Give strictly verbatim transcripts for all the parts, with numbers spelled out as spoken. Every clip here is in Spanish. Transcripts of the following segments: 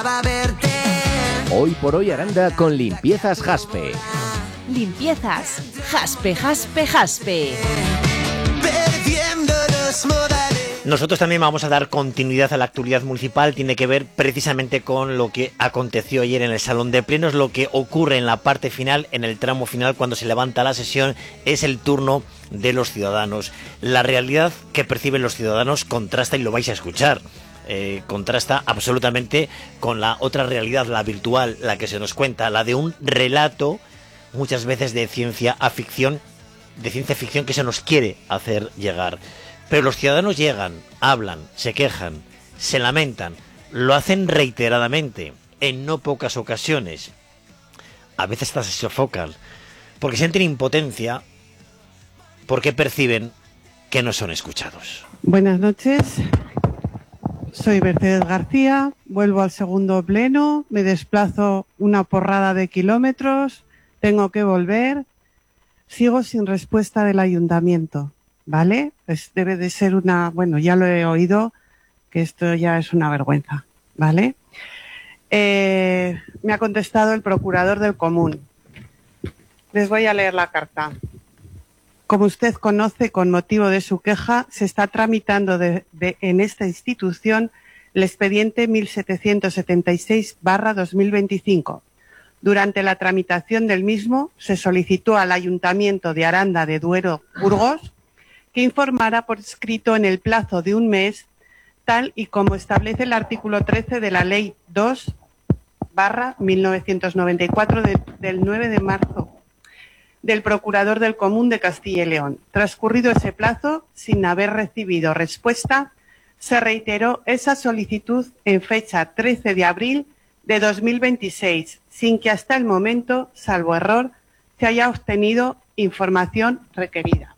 Hoy por hoy Aranda con Limpiezas Jaspe. Limpiezas Jaspe, Jaspe, Jaspe. Nosotros también vamos a dar continuidad a la actualidad municipal. Tiene que ver precisamente con lo que aconteció ayer en el Salón de Plenos. Lo que ocurre en la parte final, en el tramo final, cuando se levanta la sesión, es el turno de los ciudadanos. La realidad que perciben los ciudadanos contrasta, y lo vais a escuchar, eh, contrasta absolutamente con la otra realidad, la virtual, la que se nos cuenta, la de un relato, muchas veces de ciencia a ficción, de ciencia ficción que se nos quiere hacer llegar. Pero los ciudadanos llegan, hablan, se quejan, se lamentan, lo hacen reiteradamente, en no pocas ocasiones. A veces hasta se sofocan, porque sienten impotencia, porque perciben que no son escuchados. Buenas noches, soy Mercedes García, vuelvo al segundo pleno, me desplazo una porrada de kilómetros, tengo que volver, sigo sin respuesta del ayuntamiento. ¿Vale? Pues debe de ser una... Bueno, ya lo he oído, que esto ya es una vergüenza, ¿vale? Eh, me ha contestado el procurador del común. Les voy a leer la carta. Como usted conoce, con motivo de su queja, se está tramitando de, de, en esta institución el expediente mil setecientos setenta y seis barra dos mil veinticinco. Durante la tramitación del mismo, se solicitó al Ayuntamiento de Aranda de Duero, Burgos, que informara por escrito en el plazo de un mes, tal y como establece el artículo trece de la Ley dos barra mil novecientos noventa y cuatro de, del nueve de marzo del Procurador del Común de Castilla y León. Transcurrido ese plazo, sin haber recibido respuesta, se reiteró esa solicitud en fecha trece de abril de dos mil veintiséis, sin que hasta el momento, salvo error, se haya obtenido información requerida.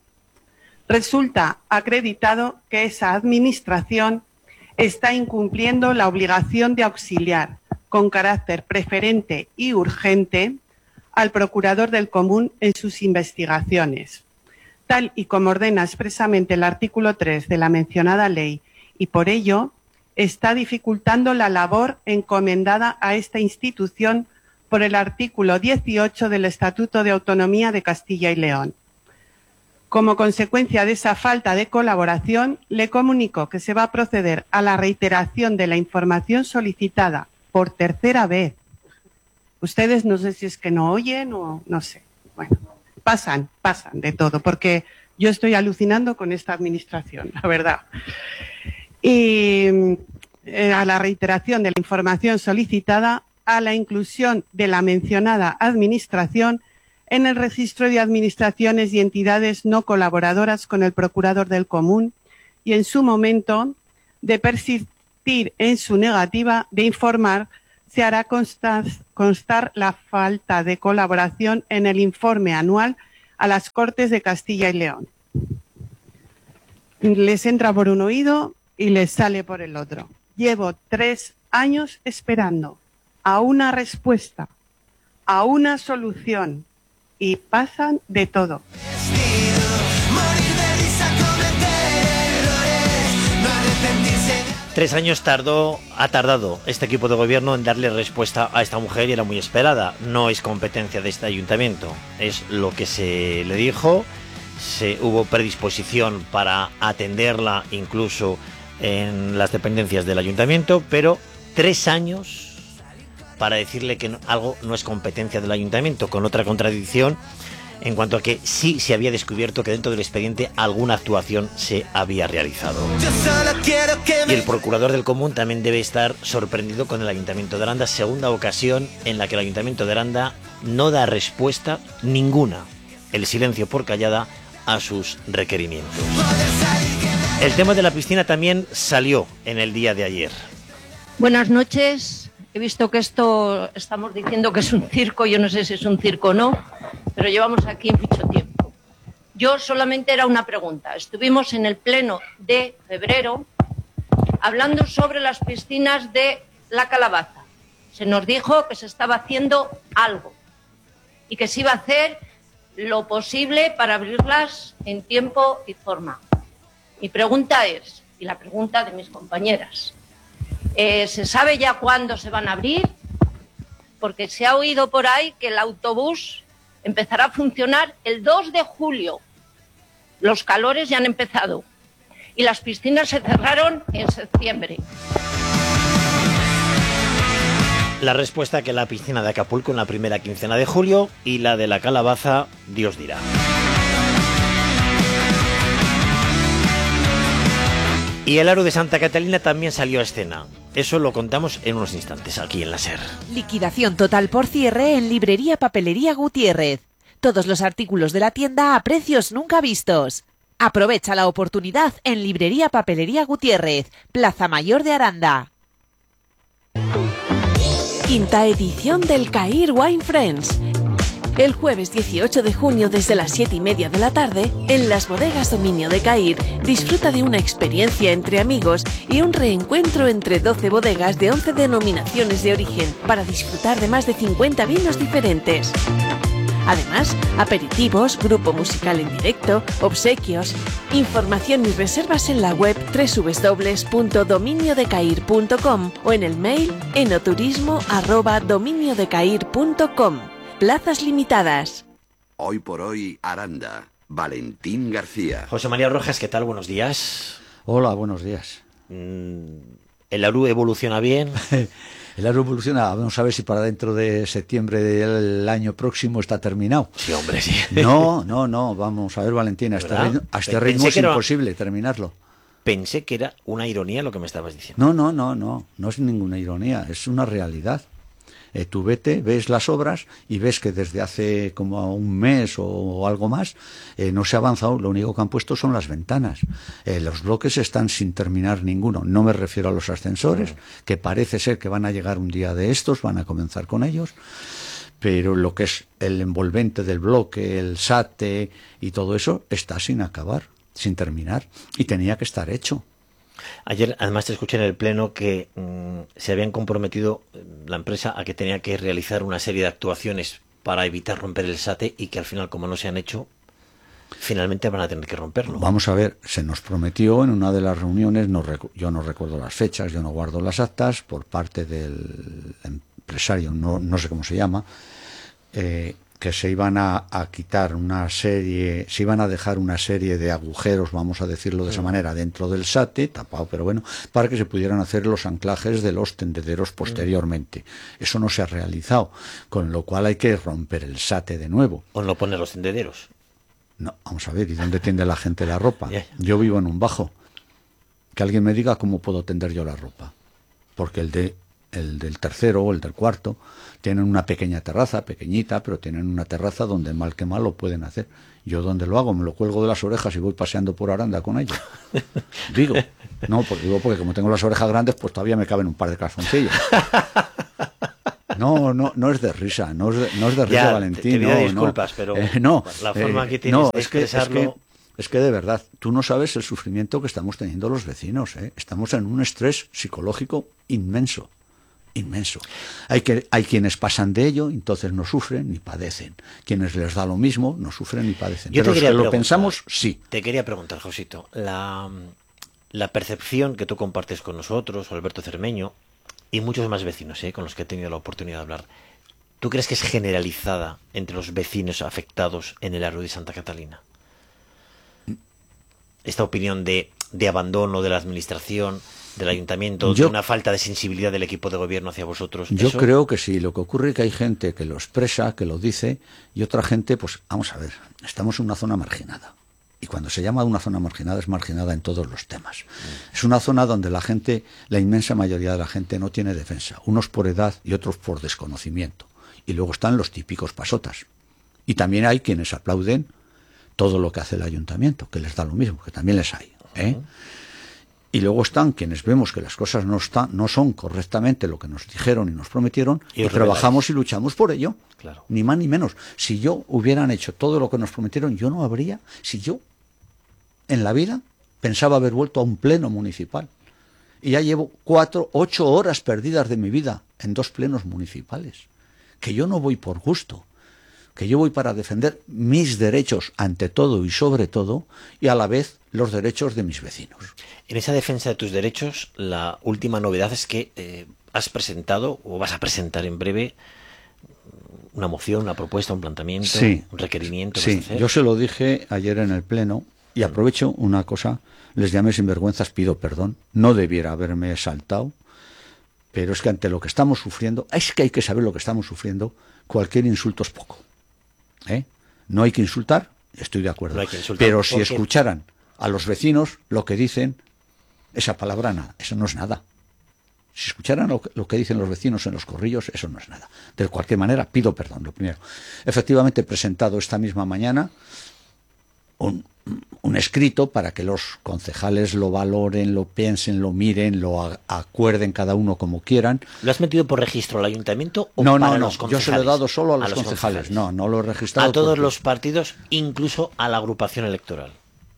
Resulta acreditado que esa administración está incumpliendo la obligación de auxiliar con carácter preferente y urgente al Procurador del Común en sus investigaciones, tal y como ordena expresamente el artículo tres de la mencionada ley, y por ello está dificultando la labor encomendada a esta institución por el artículo dieciocho del Estatuto de Autonomía de Castilla y León. Como consecuencia de esa falta de colaboración, le comunico que se va a proceder a la reiteración de la información solicitada por tercera vez. Ustedes no sé si es que no oyen o no sé. Bueno, pasan, pasan de todo, porque yo estoy alucinando con esta administración, la verdad. Y eh, a la reiteración de la información solicitada, a la inclusión de la mencionada administración en el registro de administraciones y entidades no colaboradoras con el Procurador del Común, y en su momento de persistir en su negativa de informar, se hará constar, constar la falta de colaboración en el informe anual a las Cortes de Castilla y León. Les entra por un oído y les sale por el otro. Llevo tres años esperando a una respuesta, a una solución, y pasan de todo. Tres años tardó, ha tardado este equipo de gobierno en darle respuesta a esta mujer, y era muy esperada. No es competencia de este ayuntamiento, es lo que se le dijo. Se hubo predisposición para atenderla incluso en las dependencias del ayuntamiento, pero tres años para decirle que no, algo no es competencia del ayuntamiento, con otra contradicción en cuanto a que sí se había descubierto que dentro del expediente alguna actuación se había realizado. Y el Procurador del Común también debe estar sorprendido con el Ayuntamiento de Aranda, segunda ocasión en la que el Ayuntamiento de Aranda no da respuesta ninguna, el silencio por callada, a sus requerimientos. El tema de la piscina también salió en el día de ayer. Buenas noches. He visto que esto, estamos diciendo que es un circo, yo no sé si es un circo o no, pero llevamos aquí mucho tiempo. Yo solamente era una pregunta. Estuvimos en el pleno de febrero hablando sobre las piscinas de La Calabaza. Se nos dijo que se estaba haciendo algo y que se iba a hacer lo posible para abrirlas en tiempo y forma. Mi pregunta es, y la pregunta de mis compañeras, Eh, ¿Se sabe ya cuándo se van a abrir? Porque se ha oído por ahí que el autobús empezará a funcionar el dos de julio. Los calores ya han empezado y las piscinas se cerraron en septiembre. La respuesta que la piscina de Acapulco en la primera quincena de julio y la de la Calabaza, Dios dirá. Y el aro de Santa Catalina también salió a escena. Eso lo contamos en unos instantes aquí en la SER. Liquidación total por cierre en Librería Papelería Gutiérrez. Todos los artículos de la tienda a precios nunca vistos. Aprovecha la oportunidad en Librería Papelería Gutiérrez, Plaza Mayor de Aranda. Quinta edición del Cair Wine Friends. El jueves dieciocho de junio desde las siete y media de la tarde, en las bodegas Dominio de Cair, disfruta de una experiencia entre amigos y un reencuentro entre doce bodegas de once denominaciones de origen para disfrutar de más de cincuenta vinos diferentes. Además, aperitivos, grupo musical en directo, obsequios. Información y reservas en la web doble u doble u doble u punto dominio de cair punto com o en el mail enoturismo arroba dominio de cair punto com. Plazas limitadas. Hoy por hoy, Aranda. Valentín García. José María Rojas, ¿qué tal? Buenos días. Hola, buenos días. ¿El Aru evoluciona bien? El Aru evoluciona, vamos a ver si para dentro de septiembre del año próximo está terminado. Sí, hombre, sí. No, no, no, vamos a ver, Valentín, a este ritmo, a este ritmo es imposible terminarlo. Pensé que era una ironía lo que me estabas diciendo. No, no, no, no, no es ninguna ironía, es una realidad. Eh, tú vete, ves las obras y ves que desde hace como un mes o, o algo más eh, no se ha avanzado, lo único que han puesto son las ventanas. Eh, los bloques están sin terminar ninguno, no me refiero a los ascensores, que parece ser que van a llegar un día de estos, van a comenzar con ellos, pero lo que es el envolvente del bloque, el SATE y todo eso está sin acabar, sin terminar, y tenía que estar hecho. Ayer, además, te escuché en el Pleno que mmm, se habían comprometido la empresa a que tenía que realizar una serie de actuaciones para evitar romper el SATE y que al final, como no se han hecho, finalmente van a tener que romperlo. Vamos a ver, se nos prometió en una de las reuniones, no yo no recuerdo las fechas, yo no guardo las actas, por parte del empresario, no, no sé cómo se llama, eh, que se iban a, a quitar una serie, se iban a dejar una serie de agujeros, vamos a decirlo de esa manera, dentro del SATE, tapado, pero bueno, para que se pudieran hacer los anclajes de los tendederos posteriormente. Eso no se ha realizado, con lo cual hay que romper el SATE de nuevo. ¿O no poner los tendederos? No, vamos a ver, ¿y dónde tiende la gente la ropa? Ya, ya. Yo vivo en un bajo. Que alguien me diga cómo puedo tender yo la ropa. Porque el de el del tercero o el del cuarto tienen una pequeña terraza, pequeñita, pero tienen una terraza donde mal que mal lo pueden hacer. Yo donde lo hago, me lo cuelgo de las orejas y voy paseando por Aranda con ello. Digo, no, porque digo porque como tengo las orejas grandes, pues todavía me caben un par de calzoncillos. No, no, no es de risa, no es de, no es de risa, ya, Valentín. Te, te pido no, disculpas, no, pero eh, no, la forma eh, que tienes no, de es que, expresarlo... es que, es que de verdad, tú no sabes el sufrimiento que estamos teniendo los vecinos, ¿eh? Estamos en un estrés psicológico inmenso. Inmenso. Hay que hay quienes pasan de ello, entonces no sufren ni padecen. Quienes les da lo mismo no sufren ni padecen. Yo Pero te quería los que lo preguntar, pensamos, sí. Te quería preguntar, Josito, la, la percepción que tú compartes con nosotros, Alberto Cermeño, y muchos más vecinos ¿eh? con los que he tenido la oportunidad de hablar, ¿tú crees que es generalizada entre los vecinos afectados en el Aru de Santa Catalina? Esta opinión de, de abandono de la administración, del ayuntamiento, yo, de una falta de sensibilidad del equipo de gobierno hacia vosotros. Yo ¿eso? creo que sí. Lo que ocurre es que hay gente que lo expresa, que lo dice, y otra gente, pues vamos a ver, estamos en una zona marginada. Y cuando se llama una zona marginada, es marginada en todos los temas. Mm. Es una zona donde la gente, la inmensa mayoría de la gente no tiene defensa. Unos por edad y otros por desconocimiento. Y luego están los típicos pasotas. Y también hay quienes aplauden todo lo que hace el ayuntamiento, que les da lo mismo, que también les hay, ¿eh? Uh-huh. Y luego están quienes vemos que las cosas no están, no son correctamente lo que nos dijeron y nos prometieron, y, y trabajamos y luchamos por ello. Claro. Ni más ni menos. Si yo hubieran hecho todo lo que nos prometieron, yo no habría, si yo en la vida pensaba haber vuelto a un pleno municipal. Y ya llevo cuatro, ocho horas perdidas de mi vida en dos plenos municipales. Que yo no voy por gusto. que yo voy para defender mis derechos ante todo y sobre todo, y a la vez los derechos de mis vecinos. En esa defensa de tus derechos, la última novedad es que eh, has presentado, o vas a presentar en breve, una moción, una propuesta, un planteamiento, sí, un requerimiento. Sí, yo se lo dije ayer en el Pleno, y aprovecho una cosa, les llamé sinvergüenzas, pido perdón, no debiera haberme saltado, pero es que ante lo que estamos sufriendo, es que hay que saber lo que estamos sufriendo, cualquier insulto es poco. ¿Eh? No hay que insultar, estoy de acuerdo, no hay que insultar, pero si porque... escucharan a los vecinos lo que dicen, esa palabra nada, eso no es nada. Si escucharan lo que, lo que dicen los vecinos en los corrillos, eso no es nada. De cualquier manera, pido perdón, lo primero. Efectivamente, he presentado esta misma mañana un, un escrito para que los concejales lo valoren, lo piensen, lo miren, lo a, acuerden cada uno como quieran. ¿Lo has metido por registro al ayuntamiento o no, para no, no, los concejales? Yo se lo he dado solo a los, a los concejales. concejales. No, no lo he registrado. A todos porque... los partidos, incluso a la agrupación electoral.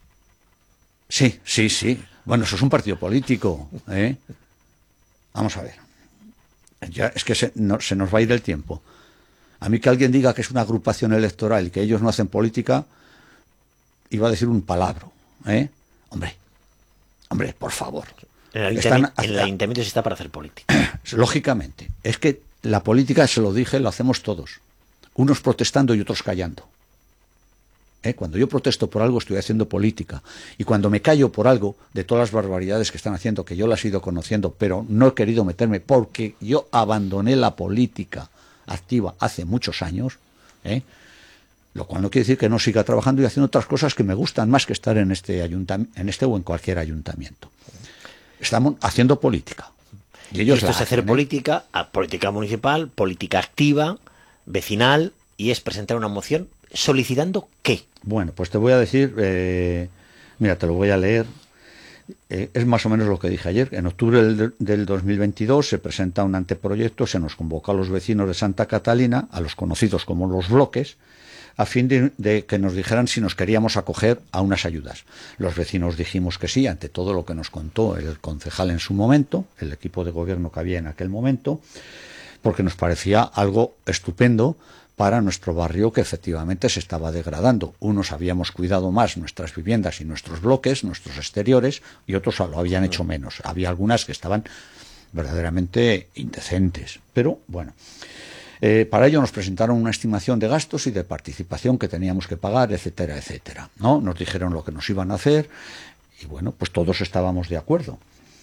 Sí, sí, sí. Bueno, eso es un partido político, ¿eh? Vamos a ver. Ya, es que se, no, se nos va a ir el tiempo. A mí que alguien diga que es una agrupación electoral y que ellos no hacen política, iba a decir un palabro, ¿eh? Hombre, hombre, por favor. En el ayuntamiento, Están, en el ayuntamiento se está para hacer política. Lógicamente. Es que la política, se lo dije, lo hacemos todos. Unos protestando y otros callando. ¿Eh? Cuando yo protesto por algo estoy haciendo política, y cuando me callo por algo de todas las barbaridades que están haciendo, que yo las he ido conociendo, pero no he querido meterme porque yo abandoné la política activa hace muchos años, ¿eh? Lo cual no quiere decir que no siga trabajando y haciendo otras cosas que me gustan más que estar en este ayuntamiento, en este o en cualquier ayuntamiento. Estamos haciendo política. Y ellos y esto es hacen, hacer ¿eh? política, política municipal, política activa, vecinal, y es presentar una moción solicitando ¿qué? Bueno, pues te voy a decir, eh, mira, te lo voy a leer. Eh, es más o menos lo que dije ayer. En octubre del, del dos mil veintidós se presenta un anteproyecto, se nos convoca a los vecinos de Santa Catalina, a los conocidos como los bloques, a fin de, de que nos dijeran si nos queríamos acoger a unas ayudas. Los vecinos dijimos que sí, ante todo lo que nos contó el concejal en su momento, el equipo de gobierno que había en aquel momento, porque nos parecía algo estupendo para nuestro barrio, que efectivamente se estaba degradando. Unos habíamos cuidado más nuestras viviendas y nuestros bloques, nuestros exteriores, y otros lo habían hecho menos. Había algunas que estaban verdaderamente indecentes. Pero, bueno, eh, para ello nos presentaron una estimación de gastos y de participación que teníamos que pagar, etcétera, etcétera, ¿no? Nos dijeron lo que nos iban a hacer, y bueno, pues todos estábamos de acuerdo.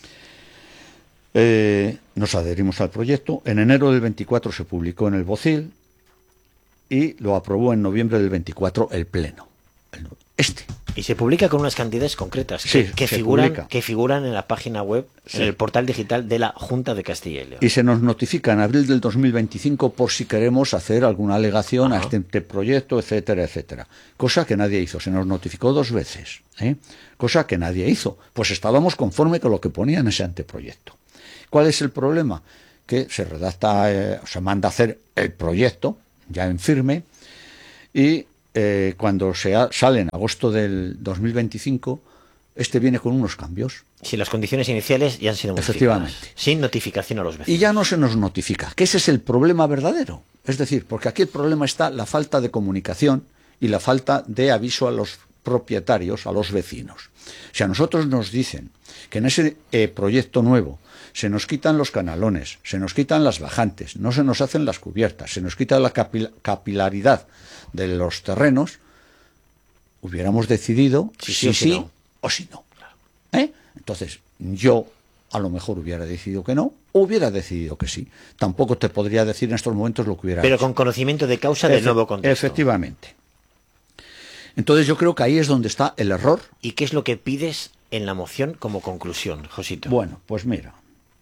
Eh, nos adherimos al proyecto. En enero del veinticuatro se publicó en el Vocil, y lo aprobó en noviembre del veinticuatro el Pleno. Este. Y se publica con unas cantidades concretas sí, que, que, figuran, que figuran en la página web, sí. En el portal digital de la Junta de Castilla y León. Y se nos notifica en abril del dos mil veinticinco por si queremos hacer alguna alegación Ajá. a este proyecto, etcétera, etcétera. Cosa que nadie hizo. Se nos notificó dos veces. ¿eh? Cosa que nadie hizo. Pues estábamos conforme con lo que ponía en ese anteproyecto. ¿Cuál es el problema? Que se redacta, eh, se manda a hacer el proyecto ya en firme, y eh, cuando se ha, sale en agosto del dos mil veinticinco, este viene con unos cambios. Si las condiciones iniciales ya han sido modificadas, sin notificación a los vecinos. Y ya no se nos notifica, que ese es el problema verdadero. Es decir, porque aquí el problema está la falta de comunicación y la falta de aviso a los propietarios, a los vecinos. Si a nosotros nos dicen que en ese eh, proyecto nuevo se nos quitan los canalones, se nos quitan las bajantes, no se nos hacen las cubiertas, se nos quita la capil capilaridad de los terrenos, hubiéramos decidido si sí, sí, sí no. o si no. ¿Eh? Entonces, yo a lo mejor hubiera decidido que no, o hubiera decidido que sí. Tampoco te podría decir en estos momentos lo que hubiera Pero hecho. con conocimiento de causa del Efe nuevo contexto. Efectivamente. Entonces yo creo que ahí es donde está el error. ¿Y qué es lo que pides en la moción como conclusión, Josito? Bueno, pues mira.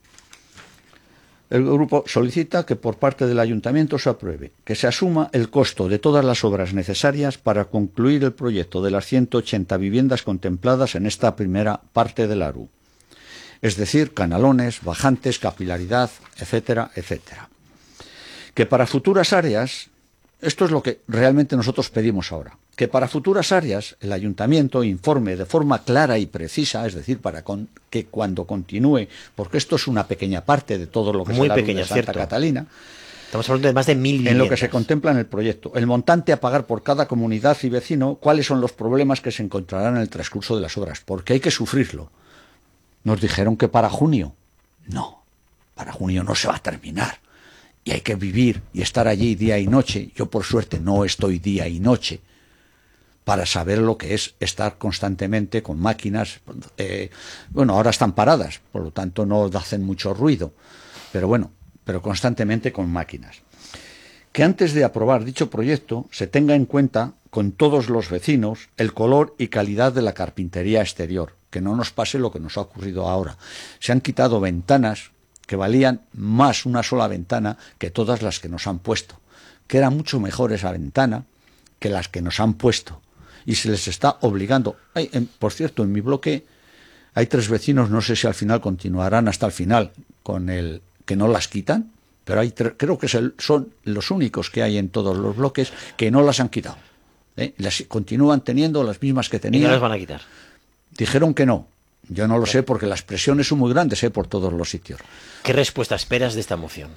El grupo solicita que por parte del ayuntamiento se apruebe que se asuma el costo de todas las obras necesarias para concluir el proyecto de las ciento ochenta viviendas contempladas en esta primera parte del A R U. Es decir, canalones, bajantes, capilaridad, etcétera, etcétera. Que para futuras áreas, esto es lo que realmente nosotros pedimos ahora, que para futuras áreas el ayuntamiento informe de forma clara y precisa, es decir, para con, que cuando continúe, porque esto es una pequeña parte de todo lo que Muy es la pequeña, de Santa cierto. Catalina, Estamos hablando de más de mil viviendas. En lo que se contempla en el proyecto. El montante a pagar por cada comunidad y vecino, cuáles son los problemas que se encontrarán en el transcurso de las obras, porque hay que sufrirlo. Nos dijeron que para junio. No, para junio no se va a terminar. Y hay que vivir y estar allí día y noche. Yo, por suerte, no estoy día y noche para saber lo que es estar constantemente con máquinas. Eh, bueno, ahora están paradas, por lo tanto no hacen mucho ruido. Pero bueno, pero constantemente con máquinas. Que antes de aprobar dicho proyecto se tenga en cuenta con todos los vecinos el color y calidad de la carpintería exterior, que no nos pase lo que nos ha ocurrido ahora. Se han quitado ventanas que valían más una sola ventana que todas las que nos han puesto, que era mucho mejor esa ventana que las que nos han puesto, y se les está obligando. Hay, en, por cierto, en mi bloque hay tres vecinos, no sé si al final continuarán hasta el final con el que no las quitan, pero hay creo que es el, son los únicos que hay en todos los bloques que no las han quitado. ¿eh? Las continúan teniendo las mismas que tenían. ¿Y no las van a quitar? Dijeron que no. Yo no lo sé porque las presiones son muy grandes ¿eh? por todos los sitios. ¿Qué respuesta esperas de esta moción?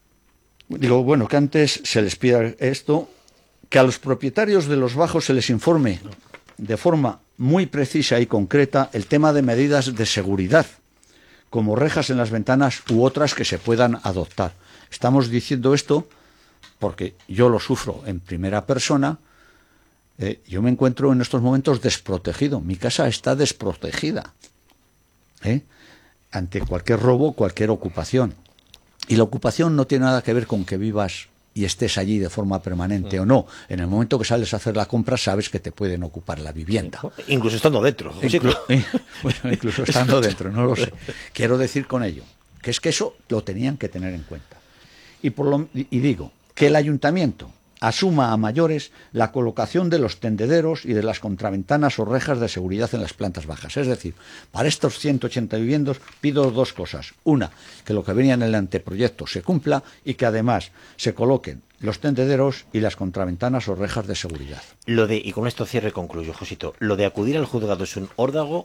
Digo, bueno, que antes se les pida esto, que a los propietarios de los bajos se les informe de forma muy precisa y concreta el tema de medidas de seguridad, como rejas en las ventanas u otras que se puedan adoptar. Estamos diciendo esto porque yo lo sufro en primera persona. Eh, yo me encuentro en estos momentos desprotegido. Mi casa está desprotegida ¿eh? ante cualquier robo, cualquier ocupación. Y la ocupación no tiene nada que ver con que vivas y estés allí de forma permanente o no. En el momento que sales a hacer la compra sabes que te pueden ocupar la vivienda. Incluso estando dentro. Inclu bueno, incluso estando dentro, no lo sé. Quiero decir con ello que es que eso lo tenían que tener en cuenta. Y, por lo, y digo, que el ayuntamiento asuma a mayores la colocación de los tendederos y de las contraventanas o rejas de seguridad en las plantas bajas. Es decir, para estos ciento ochenta viviendas pido dos cosas. Una, que lo que venía en el anteproyecto se cumpla y que además se coloquen los tendederos y las contraventanas o rejas de seguridad. Lo de, y con esto cierre y concluyo, Josito, ¿lo de acudir al juzgado es un órdago?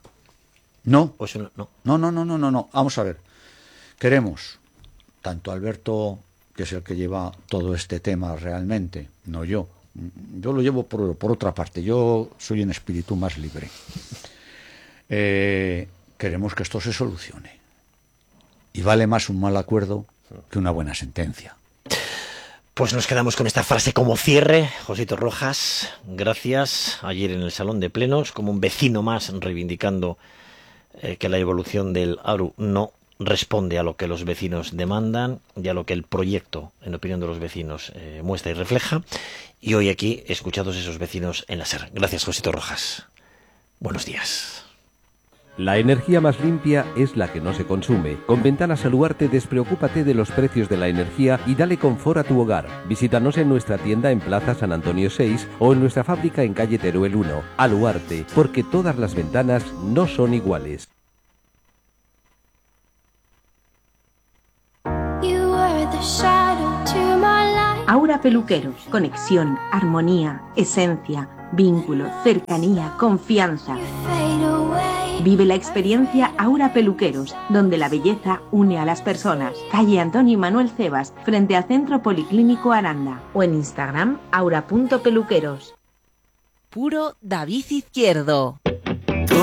No. ¿O es un, no? No, no, no, no, no, no. Vamos a ver. Queremos, tanto Alberto, que es el que lleva todo este tema realmente, no yo. Yo lo llevo por, por otra parte. Yo soy un espíritu más libre. Eh, queremos que esto se solucione. Y vale más un mal acuerdo que una buena sentencia. Pues nos quedamos con esta frase como cierre. Josito Rojas, gracias. Ayer en el Salón de Plenos, como un vecino más reivindicando eh, que la evolución del ARU no responde a lo que los vecinos demandan y a lo que el proyecto, en opinión de los vecinos, eh, muestra y refleja. Y hoy aquí, escuchados esos vecinos en la SER. Gracias, Josito Rojas. Buenos días. La energía más limpia es la que no se consume. Con Ventanas Aluarte despreocúpate de los precios de la energía y dale confort a tu hogar. Visítanos en nuestra tienda en Plaza San Antonio seis o en nuestra fábrica en calle Teruel uno. Aluarte, porque todas las ventanas no son iguales. Aura Peluqueros. Conexión, armonía, esencia, vínculo, cercanía, confianza. Vive la experiencia Aura Peluqueros, donde la belleza une a las personas. Calle Antonio y Manuel Cebas, frente al Centro Policlínico Aranda. O en Instagram, aura punto peluqueros. Puro David Izquierdo.